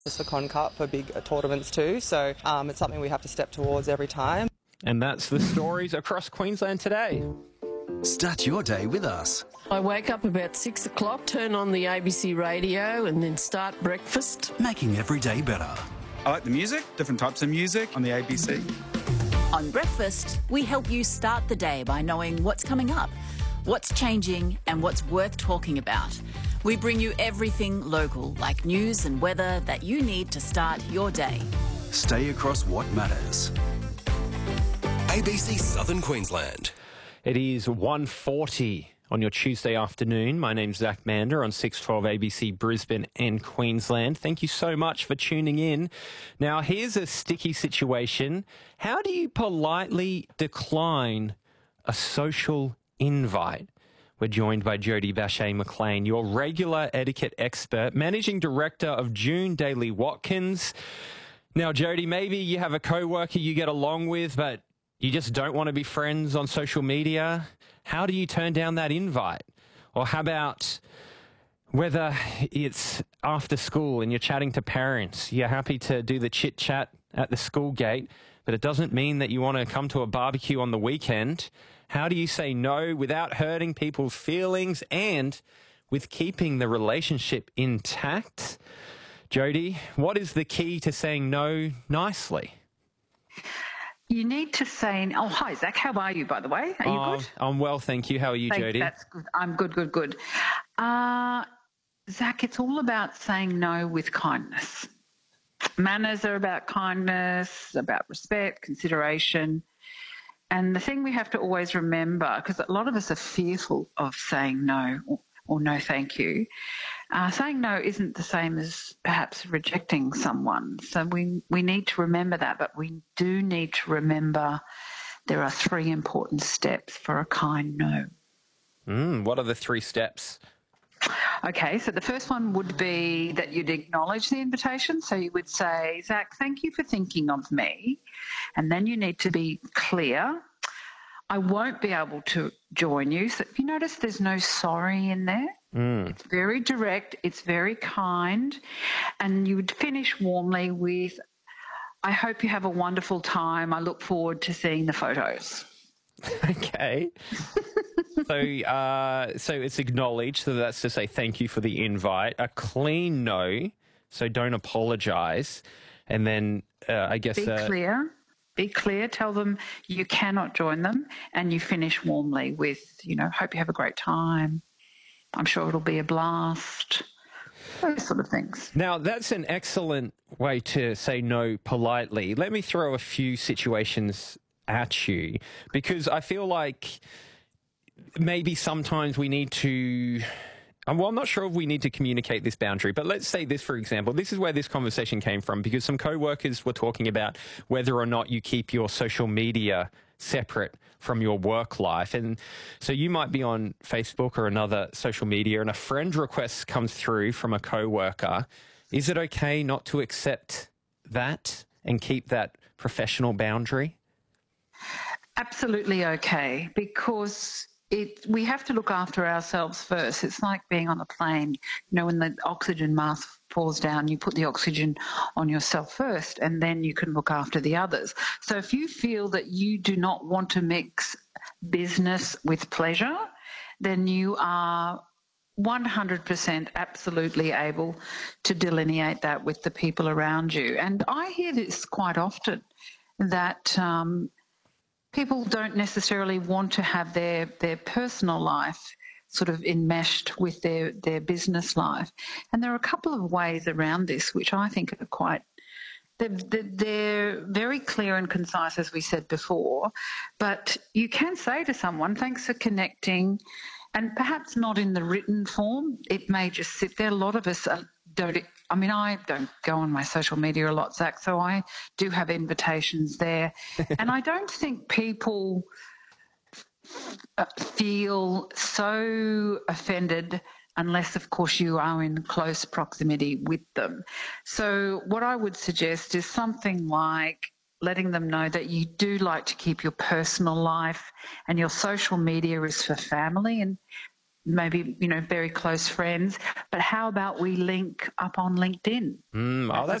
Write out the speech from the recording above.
It's the Con Cup for big tournaments too, so it's something we have to step towards every time. And that's the stories across Queensland today. Start your day with us. I wake up about 6 o'clock, turn on the ABC radio and then start breakfast. Making every day better. I like the music, different types of music on the ABC. On Breakfast, we help you start the day by knowing what's coming up, what's changing and what's worth talking about. We bring you everything local, like news and weather that you need to start your day. Stay across what matters. ABC Southern Queensland. It is 1:40 on your Tuesday afternoon. My name's Zach Mander on 612 ABC Brisbane and Queensland. Thank you so much for tuning in. Now, here's a sticky situation. How do you politely decline a social invite? We're joined by Jody Bache-McLean, your regular etiquette expert, managing director of June Daily Watkins. Now, Jody, maybe you have a co-worker you get along with, but you just don't want to be friends on social media. How do you turn down that invite? Or how about whether it's after school and you're chatting to parents, you're happy to do the chit-chat at the school gate, but it doesn't mean that you want to come to a barbecue on the weekend. How do you say no without hurting people's feelings and with keeping the relationship intact? Jody, what is the key to saying no nicely? You need to say, oh, hi, Zach. How are you, by the way? Are you good? I'm well, thank you. How are you, Jody? That's good. I'm good. Zach, it's all about saying no with kindness. Manners are about kindness, about respect, consideration. And the thing we have to always remember, because a lot of us are fearful of saying no or no thank you, saying no isn't the same as perhaps rejecting someone. So we need to remember that, but we do need to remember there are 3 important steps for a kind no. What are the 3 steps? Okay, so the first one would be that you'd acknowledge the invitation. So you would say, Zach, thank you for thinking of me. And then you need to be clear. I won't be able to join you. So if you notice there's no sorry in there, it's very direct, it's very kind. And you would finish warmly with, I hope you have a wonderful time. I look forward to seeing the photos. Okay. So it's acknowledged. So that's to say thank you for the invite. A clean no, so don't apologise. And then I guess... Be clear. Tell them you cannot join them, and you finish warmly with, hope you have a great time. I'm sure it'll be a blast. Those sort of things. Now, that's an excellent way to say no politely. Let me throw a few situations at you, because I feel like maybe sometimes we need to... Well, I'm not sure if we need to communicate this boundary, but let's say this, for example. This is where this conversation came from, because some co-workers were talking about whether or not you keep your social media separate from your work life. And so you might be on Facebook or another social media and a friend request comes through from a co-worker. Is it okay not to accept that and keep that professional boundary? Absolutely okay, because we have to look after ourselves first. It's like being on a plane. When the oxygen mask falls down, you put the oxygen on yourself first, and then you can look after the others. So if you feel that you do not want to mix business with pleasure, then you are 100% absolutely able to delineate that with the people around you. And I hear this quite often, that people don't necessarily want to have their personal life sort of enmeshed with their business life. And there are a couple of ways around this which I think are quite... They're very clear and concise, as we said before, but you can say to someone, thanks for connecting, and perhaps not in the written form. It may just sit there. A lot of us don't... I don't go on my social media a lot, Zach, so I do have invitations there. And I don't think people feel so offended unless, of course, you are in close proximity with them. So what I would suggest is something like letting them know that you do like to keep your personal life and your social media is for family, and maybe, very close friends. But how about we link up on LinkedIn? Oh, that's